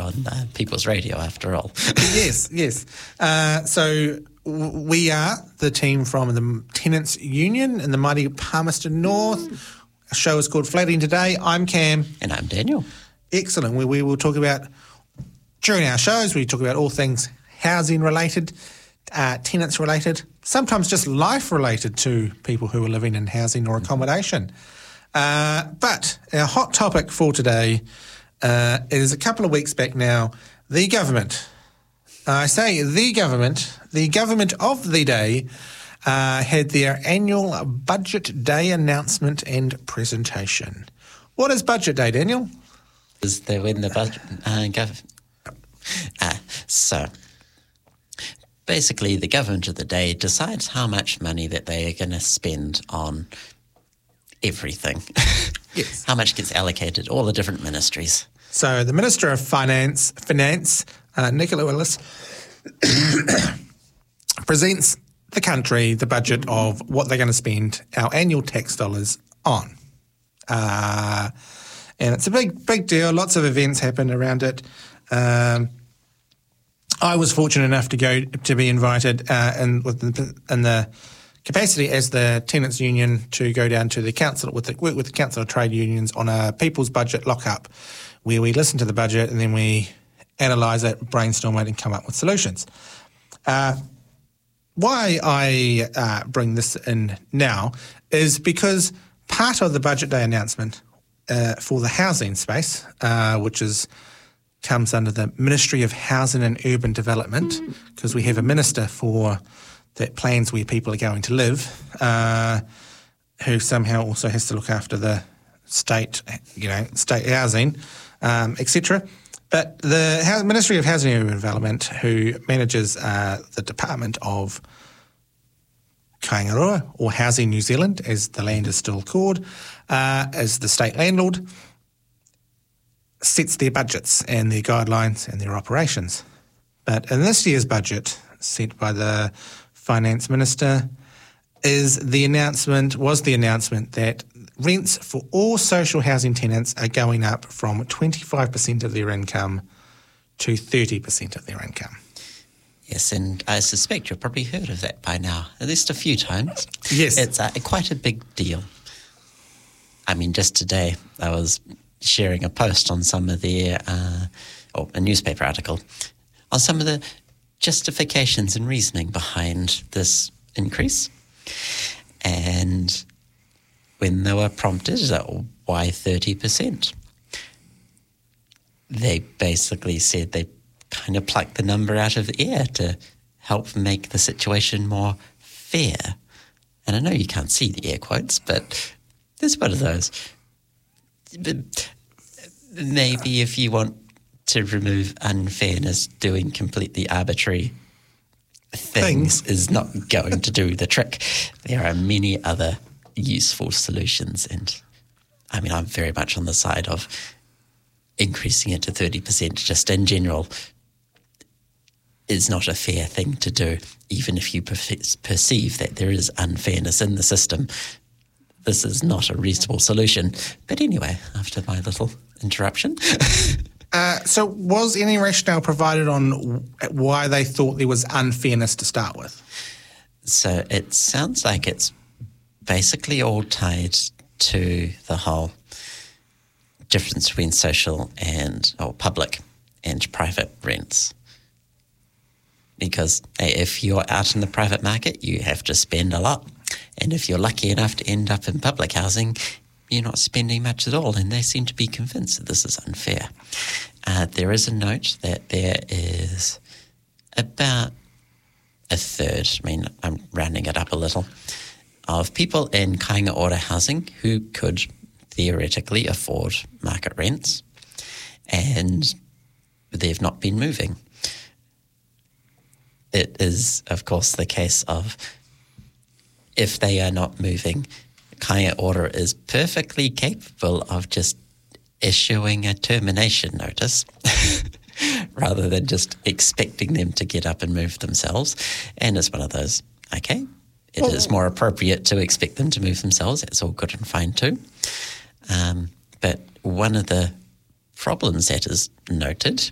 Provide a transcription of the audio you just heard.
on People's Radio, after all. Yes. So we are the team from the Tenants Union in the mighty Palmerston North. Our show is called Flating Today. I'm Cam. And I'm Daniel. Excellent. We will talk about, during our shows, we talk about all things housing related, tenants related, sometimes just life related to people who are living in housing or accommodation. But our hot topic for today is a couple of weeks back now, the government. I say the government of the day had their annual Budget Day announcement and presentation. What is Budget Day, Daniel? Is there when the budget... So, basically, the government of the day decides how much money that they are going to spend on everything. Yes. How much gets allocated, all the different ministries. So the Minister of Finance, Nicola Willis, presents the country the budget of what they're going to spend our annual tax dollars on. And it's a big deal. Lots of events happen around it. I was fortunate enough to be invited in the capacity as the Tenants Union to go down to the council work with the Council of Trade Unions on a People's Budget lock-up, where we listen to the budget and then we analyse it, brainstorm it, and come up with solutions. Why I bring this in now is because part of the Budget Day announcement for the housing space, which comes under the Ministry of Housing and Urban Development, because we have a minister for that plans where people are going to live, who somehow also has to look after the state housing, etc. But the Ministry of Housing and Urban Development, who manages the Department of Kaingaroa, or Housing New Zealand, as the land is still called, as the state landlord, sets their budgets and their guidelines and their operations. But in this year's budget, set by the Finance Minister, was the announcement that rents for all social housing tenants are going up from 25% of their income to 30% of their income. Yes, and I suspect you've probably heard of that by now, at least a few times. Yes. It's quite a big deal. I mean, just today I was sharing a post on some of their, or a newspaper article, on some of the justifications and reasoning behind this increase. And when they were prompted, why 30%? They basically said they kind of plucked the number out of the air to help make the situation more fair. And I know you can't see the air quotes, but there's one of those. Maybe if you want to remove unfairness, doing completely arbitrary things is not going to do the trick. There are many other useful solutions, and I mean, I'm very much on the side of increasing it to 30% just in general is not a fair thing to do, even if you perceive that there is unfairness in the system. This is not a reasonable solution. But anyway, after my little interruption. So was any rationale provided on why they thought there was unfairness to start with? So it sounds like it's basically all tied to the whole difference between social or public and private rents. Because if you're out in the private market, you have to spend a lot. And if you're lucky enough to end up in public housing, you're not spending much at all, and they seem to be convinced that this is unfair. There is a note that there is about a third, I mean, I'm rounding it up a little, of people in Kainga Ora housing who could theoretically afford market rents, and they've not been moving. It is, of course, the case of if they are not moving, Kainga Ora is perfectly capable of just issuing a termination notice rather than just expecting them to get up and move themselves. And it's one of those, okay, it is more appropriate to expect them to move themselves. It's all good and fine too. But one of the problems that is noted